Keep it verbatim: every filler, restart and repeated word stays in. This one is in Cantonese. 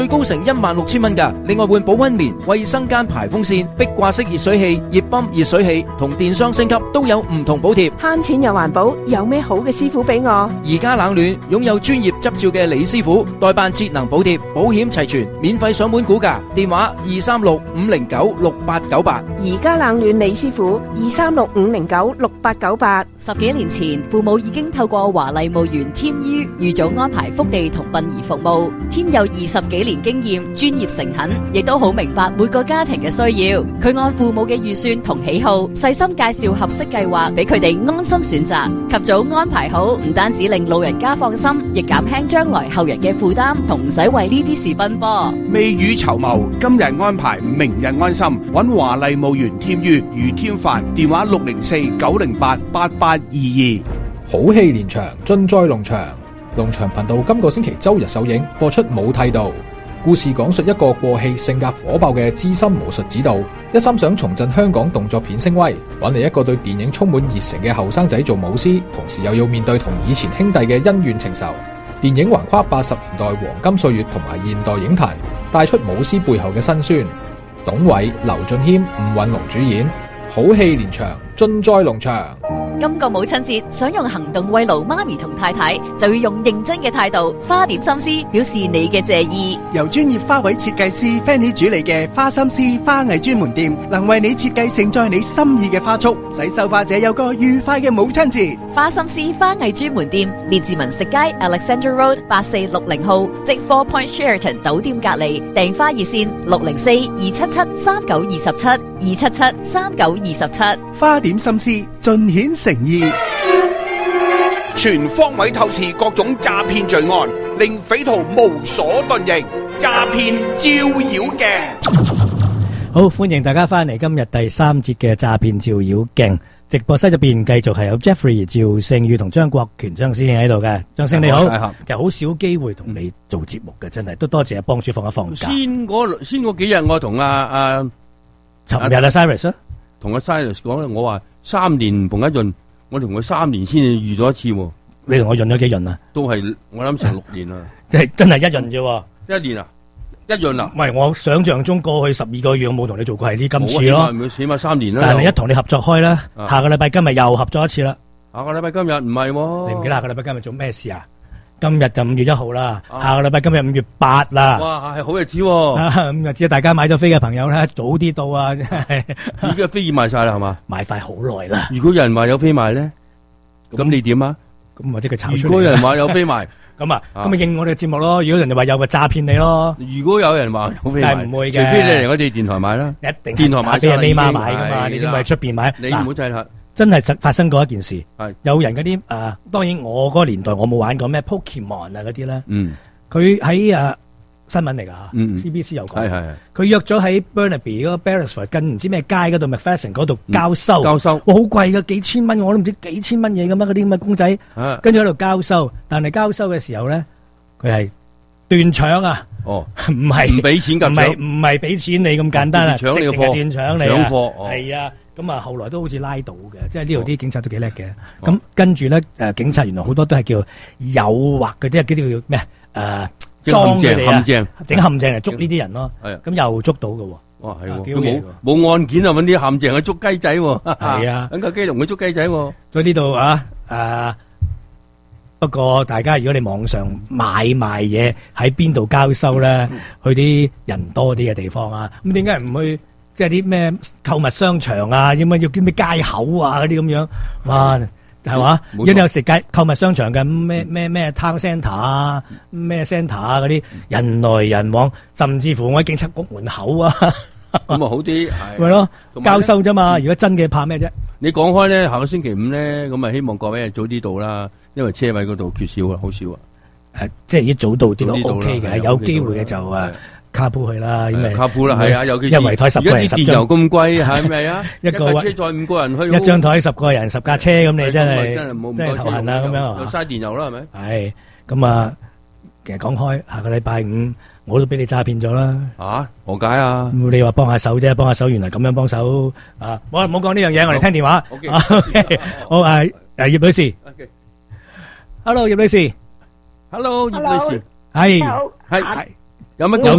最高成一萬六千蚊㗎。另外換保溫棉、衛生間排風扇、壁掛式熱水器、熱泵熱水器同電箱升級都有唔同補貼， 慳錢又環保，有咩好嘅師傅俾我？ 而家冷暖擁有專業執照嘅李師傅代辦節能補貼，保險齊全，免費上門估價，電話二三六五零九六八九八。 而家冷暖李師傅二三六五零九六八九八。 十幾年前，父母已經透過華麗墓園添於預早安排福地同殯儀服務。添有二十幾年經驗，專業誠懇，亦都好明白每個家庭嘅需要。佢按父母嘅預算同喜好，細心介紹合適計劃俾佢哋安心選擇。及早安排好，唔單止令老人家放心，亦減輕將來後人嘅負擔，同唔使為呢啲事奔波。 未雨綢繆，今日安排，明日安心。揾華麗墓園添於余添凡，電話六零四九零八八八二二。 好戲連場，臻災農場。農場頻道今個星期周日首映，播出冇剃度。故事講述一個過氣、性格火爆嘅資深武術指導，一心想重振香港動作片聲威，揾嚟一個對電影充滿熱誠嘅後生仔做武師，同時又要面對同以前兄弟嘅恩怨情仇。電影橫跨八十年代黃金歲月同埋現代影壇，帶出武師背後嘅辛酸。董偉、劉俊謙、吳允龍主演，好戲連場，臻災農場。 今個母親節，想用行動慰勞媽咪同太太，就要用認真嘅態度，花點心思表示你嘅謝意。 由專業花卉設計師 Fanny 主理嘅花心思花藝專門店，能為你設計盛載你心意嘅花束，使收花者有個愉快嘅母親節。 花心思花藝專門店，列治文食街 Alexandra Road 八四六零號，即 Four Point Sheraton 酒店隔離。訂花熱線六零四二七七三九二十七二七七三九二十七。 花點心思，盡顯誠意， 全方位透視各種詐騙罪案，令匪徒無所遁形。詐騙照妖鏡。 好，歡迎大家翻嚟今日第三節嘅詐騙照妖鏡直播室入邊，繼續係有 Jeffrey、趙聖宇同張國權張師兄喺度嘅。張生你好，其實好少機會同你做節目嘅，真係都多謝阿幫主放一放假。 先嗰先嗰幾日我同阿阿尋日阿 Cyrus 啊， 同阿 Cyrus 講咧，我話三年逢一閏，我同佢三年先至遇咗一次。 你同我閏咗幾閏啊？ 都係我諗成六年啦。 即係真係一閏啫。 一年啊？一閏啦。 唔係我想象中過去十二個月我冇同你做過係呢今次咯。 起碼三年啦。 但係一同你合作開啦，下個禮拜今日又合作一次啦。 下個禮拜今日唔係， 你唔記得下個禮拜今日做咩事啊？今日就五月一號啦，下個禮拜今日五月八啦。 哇，係好日子喎！ 咁日子大家買咗飛嘅朋友咧，早啲到啊！ 而家飛已賣晒啦，係嘛？ 買快好耐啦。 如果有人話有飛賣咧，咁你點啊？ 咁或者佢炒出嚟。 如果有人話有飛賣， 咁啊，咁咪應我哋嘅節目咯。如果人哋話有，咪詐騙你咯。 如果有人話有飛賣， 但係唔會嘅， 除非你嚟我哋電台買啦。 一定電台買俾人你媽買噶嘛，你點會喺出邊買？ 你唔好制啦。 真係發生過一件事， 係有人嗰啲誒，當然我嗰個年代我冇玩過咩 Pokemon 啊嗰啲咧， 嗯， 佢喺誒新聞嚟噶吓， 嗯 C B C 有講， 係係係，佢約咗喺 Burnaby 嗰個 Beresford 近唔知咩街嗰度 McPherson 嗰度交收， 交收， 哇好貴噶，幾千蚊我都唔知幾千蚊嘢咁啊，嗰啲咁嘅公仔，跟住喺度交收，但係交收嘅時候咧，佢係斷搶啊， 哦， 唔係唔俾錢咁， 唔係唔係俾錢你咁簡單啊， 搶你嘅貨， 斷搶你搶貨， 係啊。咁啊，後來都好似拉到嘅，即係呢度啲警察都幾叻嘅。咁跟住咧，誒警察原來好多都係叫誘惑嘅，即係叫叫咩誒裝佢哋啊，整陷阱嚟捉呢啲人咯。咁又捉到嘅喎。 哇，係喎，佢冇冇案件啊，揾啲陷阱去捉雞仔喎。係啊，揾個雞籠去捉雞仔喎。 所以呢度啊誒，不過大家如果你網上買賣嘢喺邊度交收咧，去啲人多啲嘅地方啊，咁點解唔去？即係啲咩購物商場啊，要乜要啲咩街口啊嗰啲咁樣，哇，係嘛？如果你有食街購物商場嘅咩咩咩 town centre 啊，咩 centre 啊嗰啲人來人往，甚至乎我喺警察局門口啊， 咁啊好啲， 係咯，交收啫嘛。如果真嘅怕咩啫？ 你講開咧，下個星期五咧，咁啊希望各位早啲到啦，因為車位嗰度缺少啊，好少啊。 誒，即係一早到啲都 OK 嘅，有機會嘅就誒。卡鋪去啦，因為卡鋪啦，係啊，尤其是一圍台十個人十張， 而家啲電油咁貴，係咪啊？ 一個車載五個人去， 一張台十個人十架車，咁你真係真係冇真係頭痕啊！咁樣又嘥電油啦，係咪？ 係咁啊！其實講開，下個禮拜五我都俾你詐騙咗啦。 啊？何解啊？ 你話幫下手啫，幫下手，原來咁樣幫手啊！冇啦，唔好講呢樣嘢，我哋聽電話。好啊，誒葉女士。Hello，葉女士。 Hello，葉女士。 係係。 有乜有